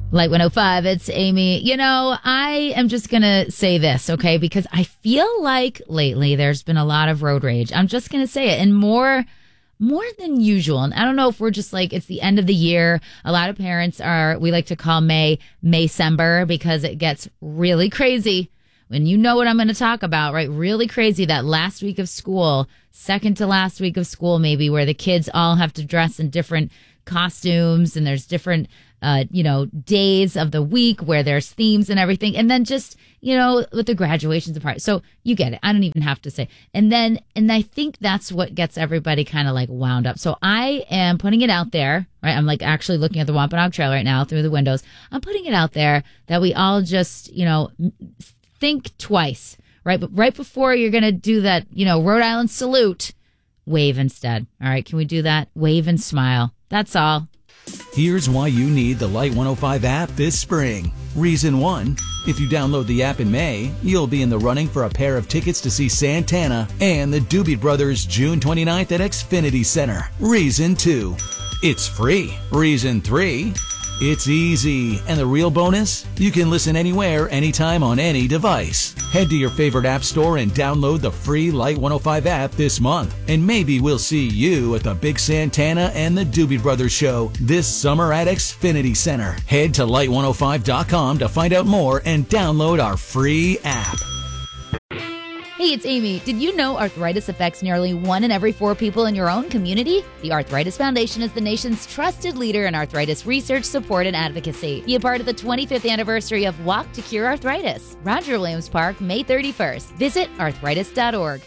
Light 105, it's Amy. You know, I am just going to say this, okay? Because I feel like lately there's been a lot of road rage. I'm just going to say it. And more than usual. And I don't know if we're just like, it's the end of the year. A lot of parents we like to call May-cember because it gets really crazy. And you know what I'm going to talk about, right? Really crazy, that last week of school, second to last week of school maybe, where the kids all have to dress in different costumes and there's different days of the week where there's themes and everything. And then just, with the graduations apart. So you get it. I don't even have to say. And I think that's what gets everybody kind of like wound up. So I am putting it out there, right? I'm like actually looking at the Wampanoag Trail right now through the windows. I'm putting it out there that we all just, think twice, right? But right before you're going to do that, Rhode Island salute, wave instead. All right. Can we do that? Wave and smile. That's all. Here's why you need the Light 105 app this spring. Reason 1, if you download the app in May, you'll be in the running for a pair of tickets to see Santana and the Doobie Brothers June 29th at Xfinity Center. Reason 2, it's free. Reason 3, it's easy. And the real bonus? You can listen anywhere, anytime on any device. Head to your favorite app store and download the free Light 105 app this month. And maybe we'll see you at the Big Santana and the Doobie Brothers show this summer at Xfinity Center. Head to light105.com to find out more and download our free app. Hey, it's Amy. Did you know arthritis affects nearly 1 in every 4 people in your own community? The Arthritis Foundation is the nation's trusted leader in arthritis research, support, and advocacy. Be a part of the 25th anniversary of Walk to Cure Arthritis. Roger Williams Park, May 31st. Visit arthritis.org.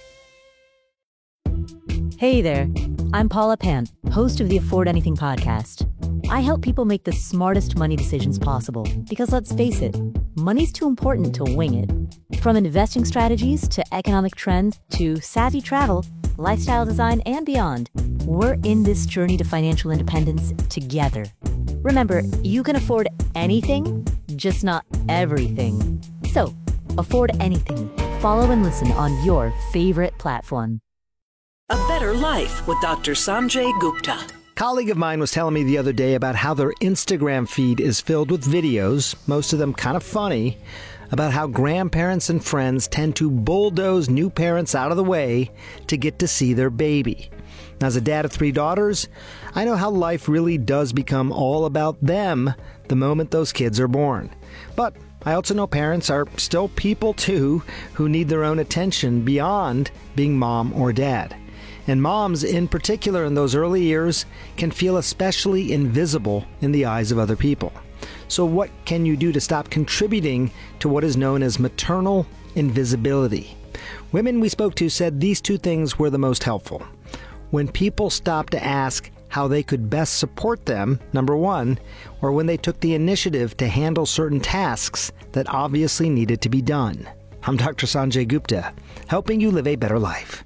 Hey there. I'm Paula Pant, host of the Afford Anything podcast. I help people make the smartest money decisions possible because, let's face it, money's too important to wing it. From investing strategies to economic trends to savvy travel, lifestyle design, and beyond, we're in this journey to financial independence together. Remember, you can afford anything, just not everything. So, afford anything. Follow and listen on your favorite platform. A Better Life with Dr. Sanjay Gupta. A colleague of mine was telling me the other day about how their Instagram feed is filled with videos, most of them kind of funny, about how grandparents and friends tend to bulldoze new parents out of the way to get to see their baby. As a dad of 3 daughters, I know how life really does become all about them the moment those kids are born. But I also know parents are still people too who need their own attention beyond being mom or dad. And moms, in particular in those early years, can feel especially invisible in the eyes of other people. So what can you do to stop contributing to what is known as maternal invisibility? Women we spoke to said these 2 things were the most helpful. When people stopped to ask how they could best support them, number 1, or when they took the initiative to handle certain tasks that obviously needed to be done. I'm Dr. Sanjay Gupta, helping you live a better life.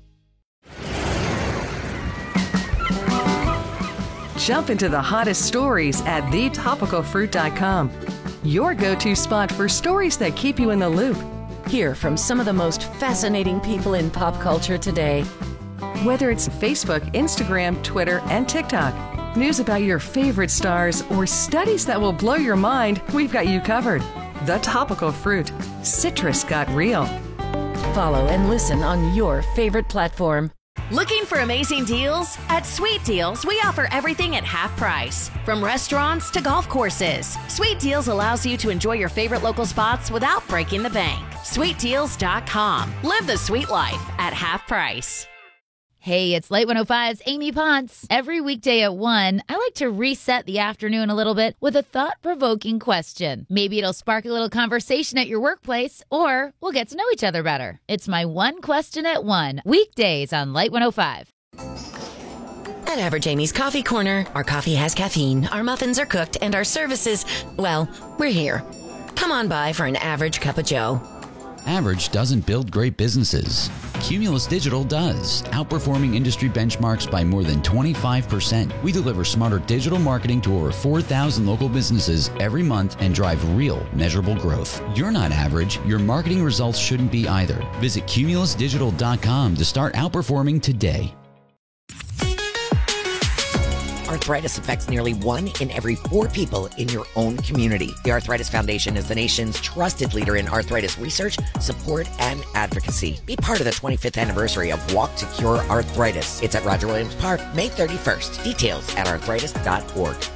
Jump into the hottest stories at thetopicalfruit.com. Your go-to spot for stories that keep you in the loop. Hear from some of the most fascinating people in pop culture today. Whether it's Facebook, Instagram, Twitter, and TikTok, news about your favorite stars, or studies that will blow your mind, we've got you covered. The Topical Fruit. Citrus got real. Follow and listen on your favorite platform. Looking for amazing deals? At Sweet Deals, we offer everything at half price. From restaurants to golf courses, Sweet Deals allows you to enjoy your favorite local spots without breaking the bank. SweetDeals.com. Live the sweet life at half price. Hey, it's Light 105's Amy Ponce. Every weekday at 1, I like to reset the afternoon a little bit with a thought-provoking question. Maybe it'll spark a little conversation at your workplace, or we'll get to know each other better. It's my One Question at 1, weekdays on Light 105. At Average Amy's Coffee Corner, our coffee has caffeine, our muffins are cooked, and our services, well, we're here. Come on by for an average cup of joe. Average doesn't build great businesses. Cumulus Digital does, outperforming industry benchmarks by more than 25%. We deliver smarter digital marketing to over 4,000 local businesses every month and drive real, measurable growth. You're not average. Your marketing results shouldn't be either. Visit cumulusdigital.com to start outperforming today. Are Arthritis affects nearly 1 in every 4 people in your own community. The Arthritis Foundation is the nation's trusted leader in arthritis research, support, and advocacy. Be part of the 25th anniversary of Walk to Cure Arthritis. It's at Roger Williams Park, May 31st. Details at arthritis.org.